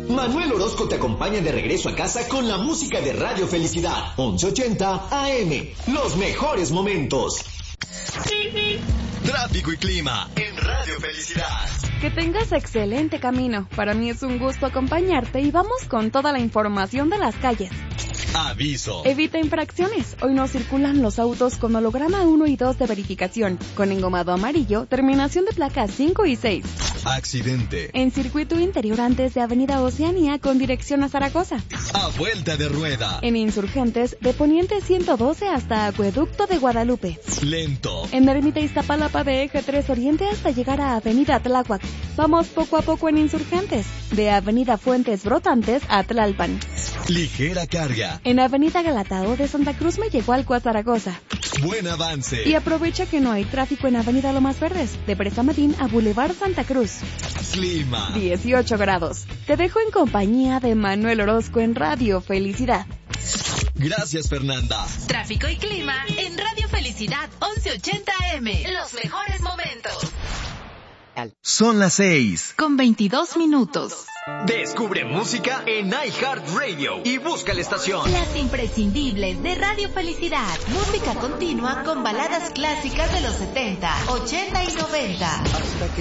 Manuel Orozco te acompaña de regreso a casa con la música de Radio Felicidad, 1180 AM. Los mejores momentos. Tráfico y clima en Radio Felicidad. Que tengas excelente camino. Para mí es un gusto acompañarte y vamos con toda la información de las calles. Aviso. Evita infracciones. Hoy no circulan los autos con holograma 1 y 2 de verificación, con engomado amarillo, terminación de placas 5 y 6. Accidente. En circuito interior antes de Avenida Oceanía con dirección a Zaragoza. A vuelta de rueda. En Insurgentes de Poniente 112 hasta Acueducto de Guadalupe. Lento. En Ermita Iztapalapa de Eje 3 Oriente hasta llegar a Avenida Tláhuac. Vamos poco a poco en Insurgentes. De Avenida Fuentes Brotantes a Tlalpan. Ligera carga. En Avenida Galatao de Santa Cruz me llegó al Zaragoza. Buen avance. Y aprovecha que no hay tráfico en Avenida Lomas Verdes, de Presamadín a Boulevard Santa Cruz. Clima. 18 grados. Te dejo en compañía de Manuel Orozco en Radio Felicidad. Gracias, Fernanda. Tráfico y clima en Radio Felicidad 1180 AM. Los mejores momentos. Son las 6:22. Descubre música en iHeartRadio y busca la estación. Las imprescindibles de Radio Felicidad. Música continua con baladas clásicas de los 70, 80 y 90. Hasta que